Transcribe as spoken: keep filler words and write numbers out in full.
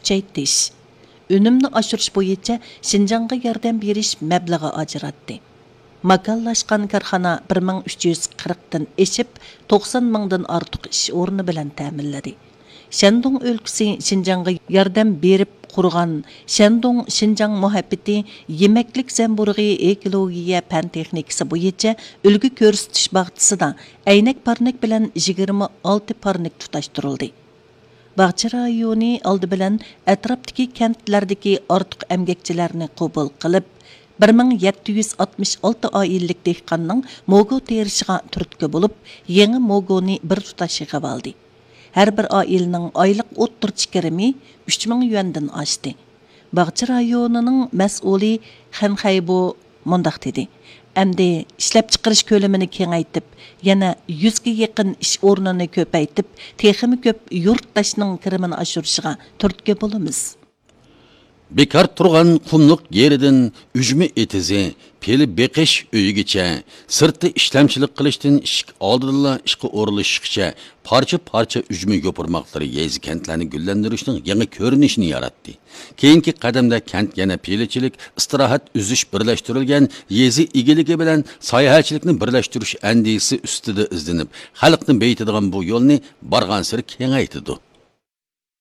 kuchaytirish, önümni oshirish bo'yicha Şinjanğa yordam berish mablag'i ajratdi. Makanlashgan korxona bir ming uch yuz qirq dan eshib to'qson mingdan ortiq ish o'rni bilan ta'minladi. Shandong o'lkasi Şinjanğa yordam berib qurgan Shandong Şinjan muhabbati yemaklik zamburg'i ekologiya fan texnikasi bo'yicha ulgu ko'rsatish bag'tisida aynak parnak bilan yigirma olti parnak tutashtirildi. Bağçı rayoni oldi bilan atrofdagi kentlardagi ortiq emgakchilarni qabul qilib, bir ming yetti yuz oltmish olti oilalik dehqonning mogo terishiga turtki bo'lib, yangi mogoni bir tutash yig'ib oldi. Her bir ailenin aylık o'ttirchi kirimi uch ming yuandan oshdi. Bağçı rayonining mas'uli Xan Xaybo mundaq dedi. Әмді ishlab chiqarish ko'lamini kengaytib, yana yuzga yaqin ish o'rnini ko'paytib, texmi ko'p yurtdoshning kirimini oshirishga turtki bo'lamiz. Bekar turgan qumluq yeridan ujmi etizi, peli beqish uyigacha, sirti ishlamchilik qilishdan ishq oldinla ishqa o'rilishgacha parcha-parcha ujmi yopurmoqlari yezi kentlarni gullantirishning yangi ko'rinishini yaratdi. Keyingi qadamda kent yana pelichilik, istirohat uzish birlashtirilgan yezi egiligi bilan sayohatchilikni birlashtirish andisi ustida izlanib, xalqni beytadigan bu yo'lni bargan sir kengaytirdi.